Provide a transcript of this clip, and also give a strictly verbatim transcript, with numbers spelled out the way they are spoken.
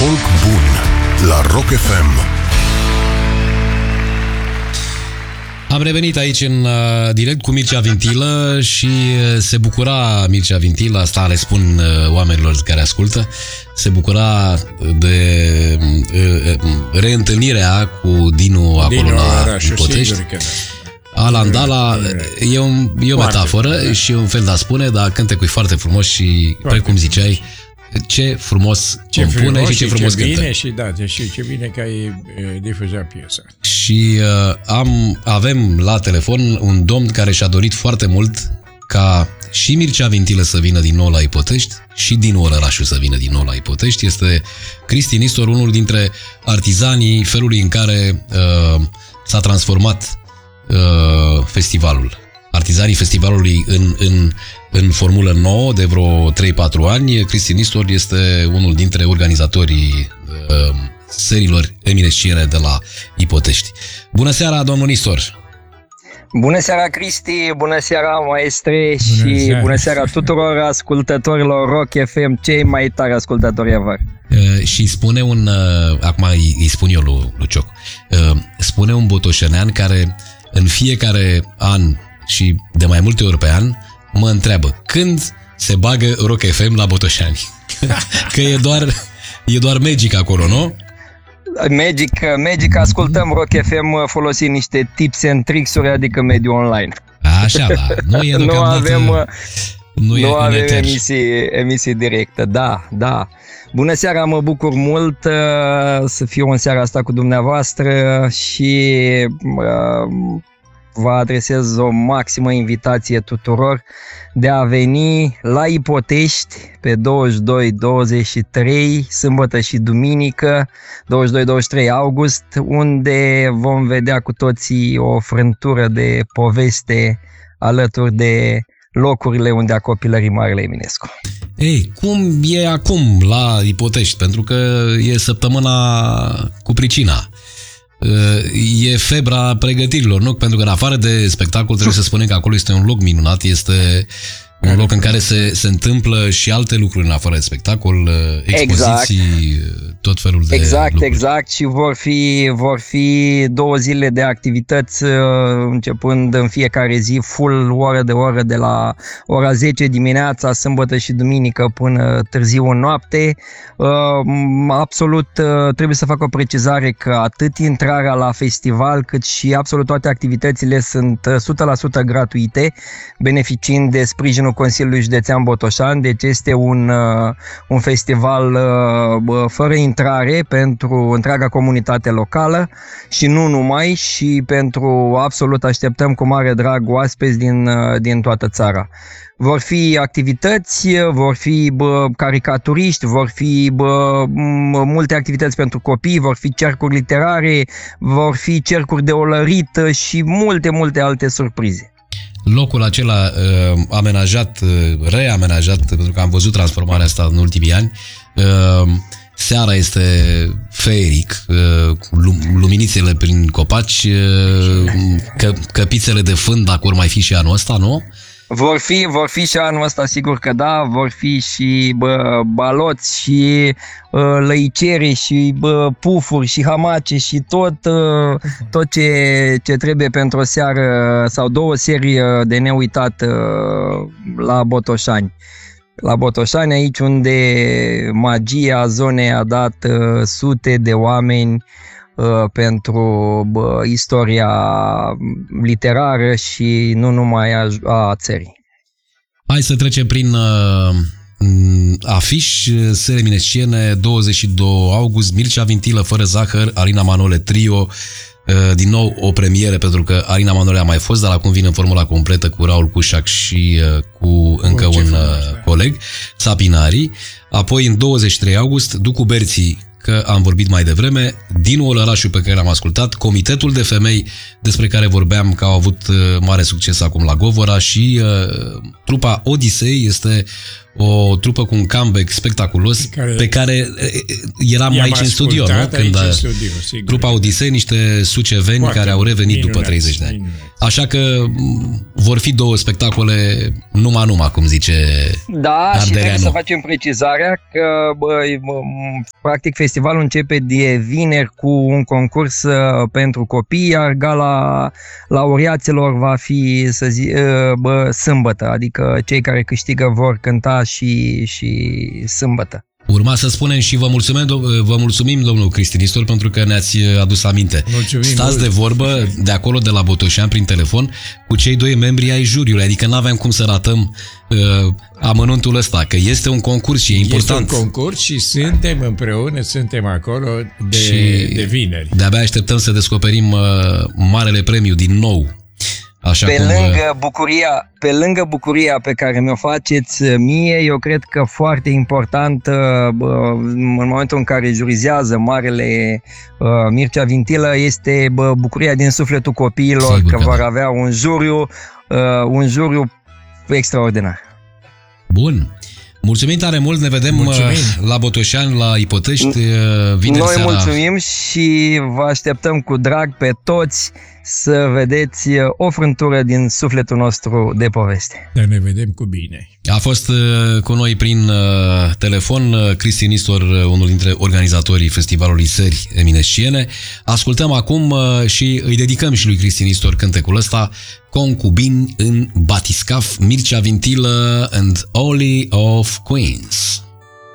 Folk bun la Rock F M. Am revenit aici în uh, direct cu Mircea Vintilă și uh, se bucura Mircea Vintilă, asta le spun uh, oamenilor care ascultă, se bucura de uh, uh, reîntâlnirea cu Dinu acolo Dinu la Ipotești. Alan Dala e, un, e o metaforă da. Și un fel de a spune, dar cântecul e foarte frumos și, foarte precum ziceai, ce frumos ce compune frumos și ce frumos ce cântă. Bine și da, și ce bine că ai difuzat piesa. Și uh, am, avem la telefon un domn care și-a dorit foarte mult ca și Mircea Vintilă să vină din nou la Ipotești și Dinu Olărașu să vină din nou la Ipotești. Este Cristi Nistor, unul dintre artizanii felului în care uh, s-a transformat uh, festivalul. Artizanii festivalului în, în, în formulă nouă de vreo trei patru ani. Cristi Nistor este unul dintre organizatorii uh, serilor eminesciene de la Ipotești. Bună seara, domnul Nistor! Bună seara, Cristi! Bună seara, maestre! Bună și seara. Bună seara tuturor ascultătorilor Rock F M, cei mai tari ascultători ever! Uh, și spune un... Uh, acum îi, îi spun eu lui, lui Cioc. Uh, spune un botoșenean care în fiecare an și de mai multe ori pe an mă întreabă când se bagă Rock F M la Botoșani. Că e doar, e doar Magic acolo, nu? Magic, Magic, ascultăm Rock F M folosind niște tips and tricks-uri, adică mediul online. Așa, da. Nu, e nu avem, nu e nu avem emisii, emisii directe, da, da. Bună seara, mă bucur mult uh, să fiu în seara asta cu dumneavoastră și uh, vă adresez o maximă invitație tuturor de a veni la Ipotești pe douăzeci și doi douăzeci și trei, sâmbătă și duminică, douăzeci și doi douăzeci și trei august, unde vom vedea cu toții o frântură de poveste alături de locurile unde a copilărit Marele Eminescu. Ei, cum e acum la Ipotești? Pentru că e săptămâna cu pricina. E febra pregătirilor, nu? Pentru că în afară de spectacol trebuie să spunem că acolo este un loc minunat, este un loc în care se, se întâmplă și alte lucruri în afară de spectacol, expoziții, exact. Tot felul de Exact, lucruri. exact și vor fi, vor fi două zile de activități începând în fiecare zi, full oră de oră de la ora zece dimineața, sâmbătă și duminică până târziu în noapte. Absolut trebuie să fac o precizare că atât intrarea la festival cât și absolut toate activitățile sunt o sută la sută gratuite, beneficiind de sprijinul Consiliului Județean Botoșani, deci este un, un festival fără intrare pentru întreaga comunitate locală și nu numai, și pentru absolut așteptăm cu mare drag oaspeți din, din toată țara. Vor fi activități, vor fi bă, caricaturiști, vor fi bă, multe activități pentru copii, vor fi cercuri literare, vor fi cercuri de olărit și multe, multe alte surprize. Locul acela uh, amenajat, uh, reamenajat, pentru că am văzut transformarea asta în ultimii ani, uh, seara este feeric, uh, luminițele prin copaci, uh, că, căpițele de fân, dacă vor mai fi și anul ăsta, nu? Vor fi, vor fi și anul ăsta, sigur că da, vor fi și bă, baloți și uh, lăicere și bă, pufuri și hamace și tot, uh, tot ce, ce trebuie pentru o seară sau două serii de neuitat uh, la Botoșani. La Botoșani, aici unde magia zonei a dat uh, sute de oameni pentru bă, istoria literară și nu numai a, a țării. Hai să trecem prin uh, afiș, sere eminesciene, douăzeci și doi august, Mircea Vintilă, Fără Zahăr, Alina Manole Trio, uh, din nou o premieră, pentru că Alina Manole a mai fost, dar acum vine în formula completă cu Raul Cușac și uh, cu încă un uh, coleg, Sapinari. Apoi în douăzeci și trei august, Ducu Berții, că am vorbit mai devreme, Dinu Olărașu, pe care l-am ascultat, Comitetul de Femei, despre care vorbeam că au avut mare succes acum la Govora, și uh, trupa Odisei este o trupă cu un comeback spectaculos care, pe care eram aici în studio, nu? Când în studio, sigur. Trupa Odisei, niște suceveni Foarte care au revenit minunați, după treizeci de ani. Minunați. Așa că vor fi două spectacole numai numai, cum zice Da, Ardereanu. Și trebuie să facem precizarea că bă, bă, practic festivalul începe de vineri cu un concurs pentru copii, iar gala laureaților va fi să zi, bă, sâmbătă, adică cei care câștigă vor cânta și, și sâmbătă. Urma să spunem și vă mulțumim, vă mulțumim, domnul Cristi Nistor, pentru că ne-ați adus aminte. Mulțumim Stați mult. de vorbă de acolo, de la Botoșani, prin telefon, cu cei doi membri ai juriului, adică nu aveam cum să ratăm uh, amănuntul ăsta, că este un concurs și e important. Este un concurs și suntem împreună, suntem acolo de, și de vineri. De-abia așteptăm să descoperim uh, marele premiu din nou. Așa pe, cum, lângă bucuria, pe lângă bucuria pe care mi-o faceți mie, eu cred că foarte important în momentul în care jurizează marele Mircea Vintilă este bucuria din sufletul copiilor. Sigur că, că vor da. avea un juriu, un juriu extraordinar. Bun. Mulțumim tare mult, ne vedem mulțumim. la Botoșani, la Ipătăști, vineri Noi seara. mulțumim și vă așteptăm cu drag pe toți să vedeți o frântură din sufletul nostru de poveste. Dar ne vedem cu bine. A fost cu noi prin telefon Cristi Nistor, unul dintre organizatorii Festivalului Sări Eminesciene. Ascultăm acum și îi dedicăm și lui Cristi Nistor cântecul ăsta, Concubini în batiscaf, Mircea Vintilă and Holy of Queens.